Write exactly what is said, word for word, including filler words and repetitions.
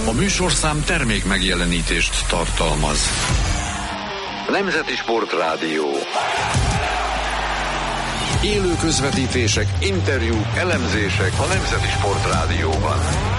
A műsorszám termék megjelenítést tartalmaz. Nemzeti Sportrádió. Élő közvetítések, interjúk, elemzések a Nemzeti Sportrádióban.